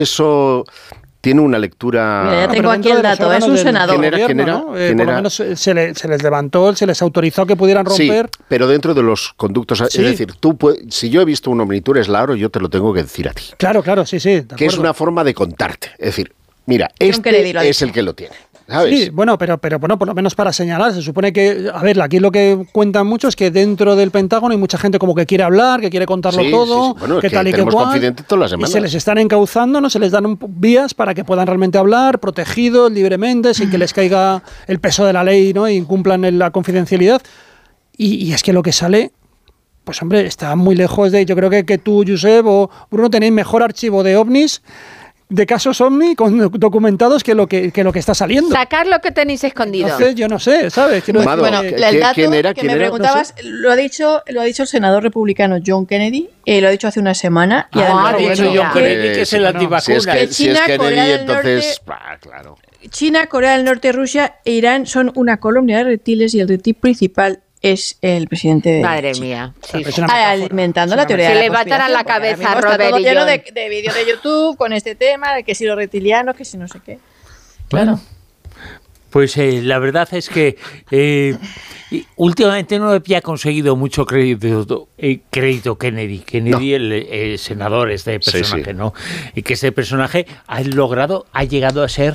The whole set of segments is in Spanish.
Eso tiene una lectura... Mira, ya tengo aquí el dato, es un senador. ¿Quién era? Por lo menos se les levantó, se les autorizó que pudieran romper. Sí, pero dentro de los conductos. Sí. Es decir, si yo he visto un Omnitur Eslaro, yo te lo tengo que decir a ti. Claro, sí. Que es una forma de contarte. Es decir, mira, este es el que lo tiene. ¿Sabes? Sí, bueno, pero bueno, por lo menos para señalar, se supone que, a ver, aquí lo que cuentan mucho es que dentro del Pentágono hay mucha gente como que quiere hablar, que quiere contarlo todo, Bueno, que tal y que cual, todas las semanas. Y se les están encauzando, ¿no? Se les dan vías para que puedan realmente hablar, protegidos, libremente, sin que les caiga el peso de la ley, ¿no? E incumplan la confidencialidad. Y es que lo que sale, pues hombre, está muy lejos de... Yo creo que tú, Josep o Bruno, tenéis mejor archivo de ovnis, de casos OVNI documentados que lo que está saliendo. Sacar lo que tenéis escondido. Entonces, yo no sé, ¿sabes? Bueno, el dato que me preguntabas, no sé. lo ha dicho el senador republicano John Kennedy, lo ha dicho hace una semana. Y ha dicho John Kennedy que es el antivacunas. Si es Kennedy, entonces... claro. China, Corea del Norte, Rusia e Irán son una colonia de reptiles y el reptil principal es el presidente de Madre China. Mía. Sí. Alimentando la teoría de la conspiración. Se le va a dar a la cabeza a Robert. Está todo lleno de vídeos de YouTube con este tema, de que si los reptilianos, que si no sé qué. Claro. Pues la verdad es que últimamente no había conseguido mucho crédito Kennedy, no. el senador, este personaje, sí. ¿No? Y que este personaje ha llegado a ser...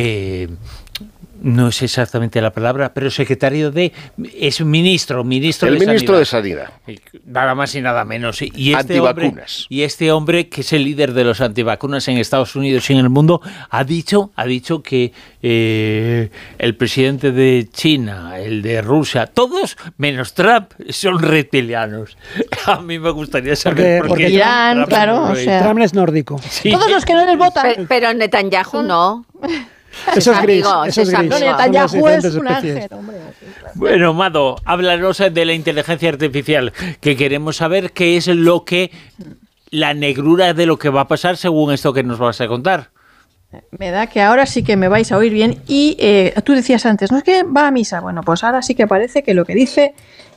no es exactamente la palabra, pero secretario es ministro de Sanidad. Nada más y nada menos. Y antivacunas. Este hombre, que es el líder de los antivacunas en Estados Unidos y en el mundo, ha dicho que el presidente de China, el de Rusia, todos menos Trump son reptilianos. A mí me gustaría saber por qué. Irán, claro. Trump es nórdico. Sí. Todos los que no les votan. Pero Netanyahu no. Eso es gris. Netanyahu es un ángel, hombre. Bueno, Mado, háblanos de la inteligencia artificial, que queremos saber qué es la negrura de lo que va a pasar según esto que nos vas a contar. Me da que ahora sí que me vais a oír bien. Y tú decías antes, ¿no es que va a misa? Bueno, pues ahora sí que parece que lo que dice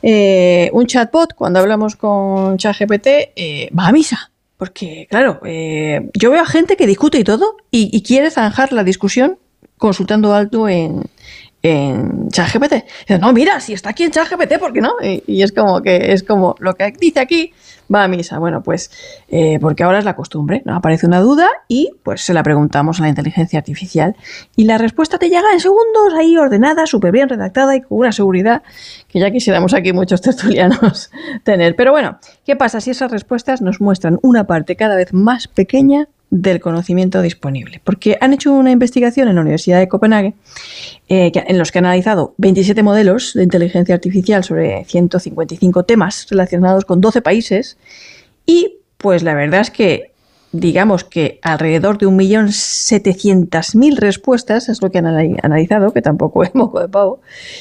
un chatbot cuando hablamos con ChatGPT va a misa. Porque, claro, yo veo a gente que discute y todo y quiere zanjar la discusión consultando algo en ChatGPT. No, mira, si está aquí en ChatGPT, ¿por qué no? Y es como lo que dice aquí va a misa. Bueno, pues porque ahora es la costumbre, ¿no? Aparece una duda y pues se la preguntamos a la inteligencia artificial y la respuesta te llega en segundos, ahí ordenada, súper bien redactada y con una seguridad que ya quisiéramos aquí muchos tertulianos tener. Pero bueno, ¿qué pasa si esas respuestas nos muestran una parte cada vez más pequeña del conocimiento disponible? Porque han hecho una investigación en la Universidad de Copenhague en los que han analizado 27 modelos de inteligencia artificial sobre 155 temas relacionados con 12 países y pues la verdad es que digamos que alrededor de 1.700.000 respuestas es lo que han analizado, que tampoco es moco de pavo,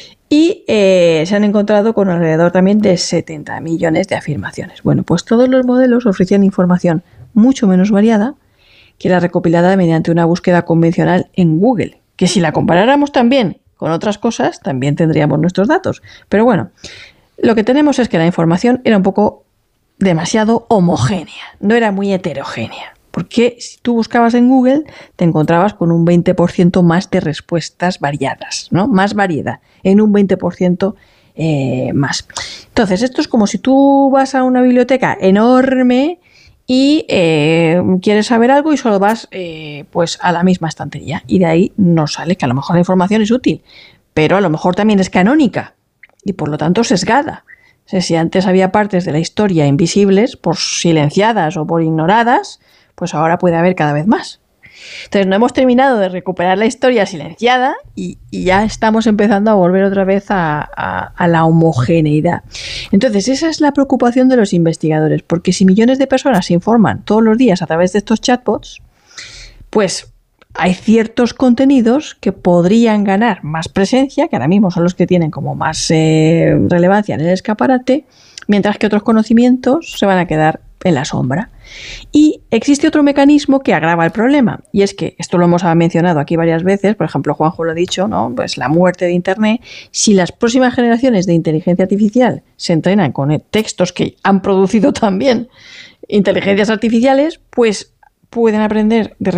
y se han encontrado con alrededor también de 70 millones de afirmaciones. Bueno, pues todos los modelos ofrecían información mucho menos variada que la recopilada mediante una búsqueda convencional en Google, que si la comparáramos también con otras cosas, también tendríamos nuestros datos. Pero bueno, lo que tenemos es que la información era un poco demasiado homogénea, no era muy heterogénea, porque si tú buscabas en Google te encontrabas con un 20% más de respuestas variadas, ¿no? Más variedad, en un 20% más. Entonces, esto es como si tú vas a una biblioteca enorme y quieres saber algo y solo vas pues a la misma estantería y de ahí nos sale que a lo mejor la información es útil, pero a lo mejor también es canónica y por lo tanto sesgada. O sea, si antes había partes de la historia invisibles, por silenciadas o por ignoradas, pues ahora puede haber cada vez más. Entonces no hemos terminado de recuperar la historia silenciada y ya estamos empezando a volver otra vez a la homogeneidad. Entonces esa es la preocupación de los investigadores, porque si millones de personas se informan todos los días a través de estos chatbots, pues hay ciertos contenidos que podrían ganar más presencia, que ahora mismo son los que tienen como más relevancia en el escaparate, mientras que otros conocimientos se van a quedar en la sombra. Y existe otro mecanismo que agrava el problema, y es que, esto lo hemos mencionado aquí varias veces, por ejemplo Juanjo lo ha dicho, ¿no? Pues la muerte de Internet. Si las próximas generaciones de inteligencia artificial se entrenan con textos que han producido también inteligencias artificiales, pues pueden aprender de